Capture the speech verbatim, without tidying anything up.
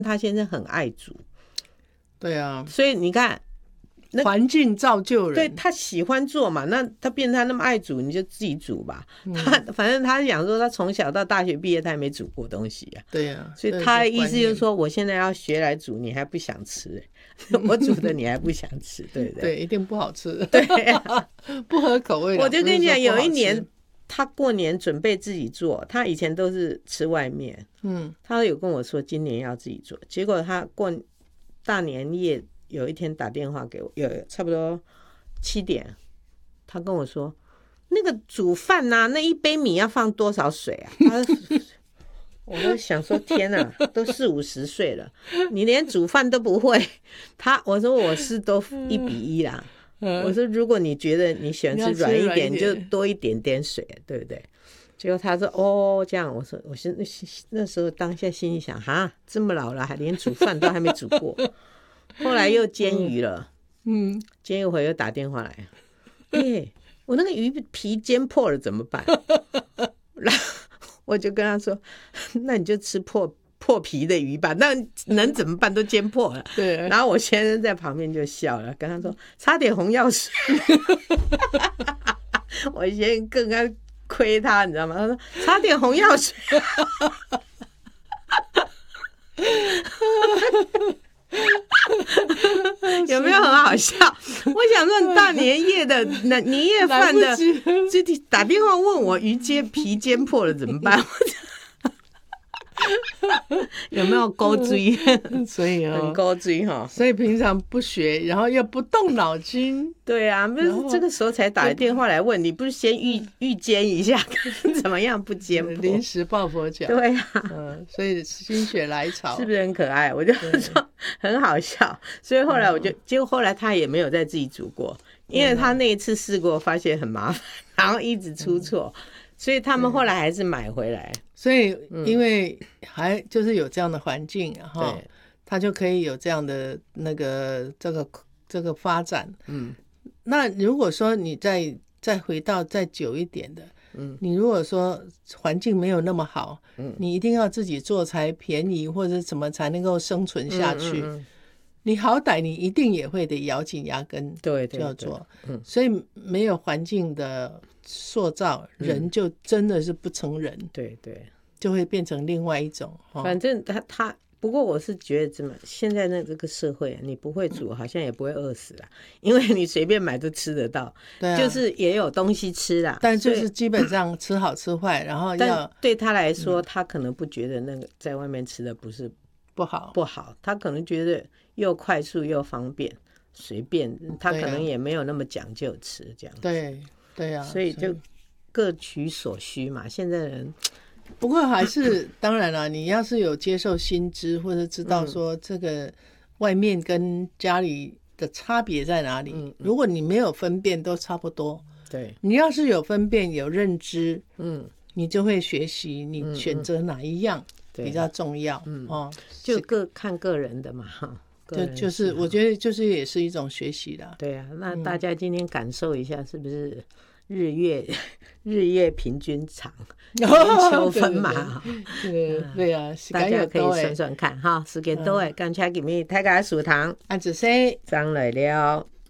他先生很爱煮， 对啊， 所以你看。 环境造就人， 对，他喜欢做嘛，那他变成他那么爱煮，你就自己煮吧。嗯、他反正他讲说，他从小到大学毕业，他也没煮过东西啊。 对啊， 所以他的意思就是说，我现在要学来煮，你还不想吃、欸，我煮的你还不想吃，对不对？ 对，一定不好吃， 对、啊， 不合口味。 我就跟你讲，有一年他过年准备自己做，他以前都是吃外面，嗯，他有跟我说今年要自己做，结果他过大年夜。有一天打电话给我，有差不多七点，他跟我说，那个煮饭呐、啊，那一杯米要放多少水啊？他我就想说，天哪，都四五十岁了，你连煮饭都不会。他我说我是都一比一啦。我说如果你觉得你喜欢吃软一点，就多一点点水，对不对？结果他说哦这样，我说我是那时候当下心里想，哈，这么老了还连煮饭都还没煮过。后来又煎鱼了，嗯，煎一会又打电话来，哎、欸，我那个鱼皮煎破了怎么办？然后我就跟他说，那你就吃破破皮的鱼吧，那能怎么办？都煎破了。对。然后我先生在旁边就笑了，跟他说，擦点红药水。我先生更加亏他，你知道吗？他说擦点红药水。有没有很好笑？我想说大年夜的年夜饭的，就打电话问我鱼煎皮煎破了怎么办？有没有勾追？ 所以、哦、 很勾追哈。 所以平常不学，然后又不动脑筋。 对啊，不是这个时候才打电话来问你，不是先预预煎一下，怎么样不煎破？ 临时抱佛脚。 对啊， 嗯，所以心血来潮， 是不是很可爱？我就说很好笑，所以后来我就，结果后来他也没有再自己煮过，因为他那一次试过，发现很麻烦，然后一直出错。嗯，所以他们后来还是买回来， 所以因为还就是有这样的环境哈、嗯，他就可以有这样的那个这个这个发展。嗯，那如果说你再再回到再久一点的，嗯，你如果说环境没有那么好，嗯，你一定要自己做才便宜或者什么才能够生存下去。嗯嗯嗯，你好歹你一定也会得咬紧牙根，对，就要做。嗯，所以没有环境的塑造，人就真的是不成人，嗯、对对，就会变成另外一种。 反正他他，不过我是觉得这么现在的这个社会、啊，你不会煮，好像也不会饿死啦，因为你随便买都吃得到，对、啊，就是也有东西吃啦。 但就是基本上吃好吃坏，然后要但对他来说、嗯，他可能不觉得那个在外面吃的不是不好不好，他可能觉得又快速又方便，随便，他可能也没有那么讲究吃这样子。 对。对啊， 所以就各取所需嘛。现在人不过还是当然了，你要是有接受新知，或者知道说这个外面跟家里的差别在哪里、嗯、如果你没有分辨都差不多，对，你要是有分辨有认知，嗯，你就会学习你选择哪一样比较重要。嗯，哦， 就各看个人的嘛。 就就是我觉得就是也是一种学习啦。 对啊，那大家今天感受一下，是不是日月、嗯、日月平均长，年秋分嘛？ 对对啊， 大家可以算算看哈，时间多诶，感谢今日大家收聽， 安子西張來了。